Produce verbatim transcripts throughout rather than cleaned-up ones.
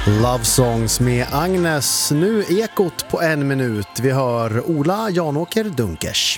Love Songs med Agnes. Nu ekot på en minut. Vi hör Ola Janåker Dunkers.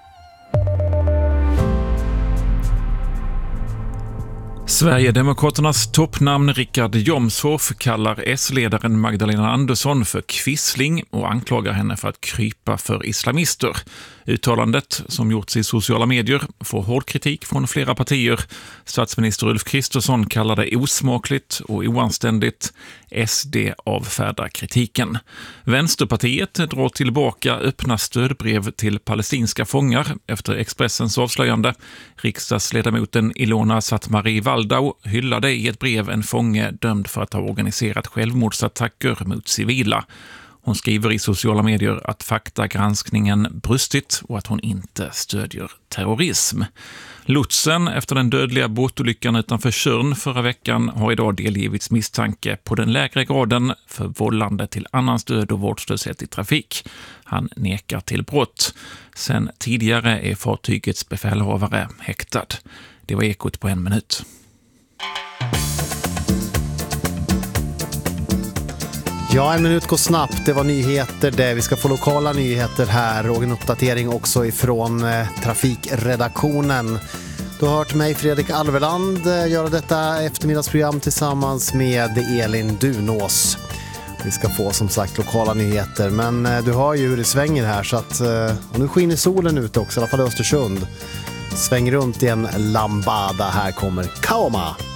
Sverigedemokraternas toppnamn Richard Jomshof kallar S-ledaren Magdalena Andersson för kvissling och anklagar henne för att krypa för islamister. Uttalandet, som gjorts i sociala medier, får hård kritik från flera partier. Statsminister Ulf Kristersson kallar det osmakligt och oanständigt. S D avfärdar kritiken. Vänsterpartiet drar tillbaka öppna stödbrev till palestinska fångar efter Expressens avslöjande. Riksdagsledamoten Ilona Satmari Waldau hyllade i ett brev en fånge dömd för att ha organiserat självmordsattacker mot civila. Hon skriver i sociala medier att faktagranskningen brustit och att hon inte stödjer terrorism. Lotsen efter den dödliga båtolyckan utanför Tjörn förra veckan har idag delgivits misstanke på den lägre graden för vållande till annans död och vårdslöshet i trafik. Han nekar till brott. Sen tidigare är fartygets befälhavare häktad. Det var ekot på en minut. Ja, en minut går snabbt. Det var nyheter där. Vi ska få lokala nyheter här och en uppdatering också ifrån eh, trafikredaktionen. Du har hört mig, Fredrik Alveland, eh, göra detta eftermiddagsprogram tillsammans med Elin Dunås. Vi ska få som sagt lokala nyheter, men eh, du hör ju hur det svänger här så att, eh, och nu skiner solen ut också, i alla fall i Östersund. Sväng runt i en lambada, här kommer Kaoma.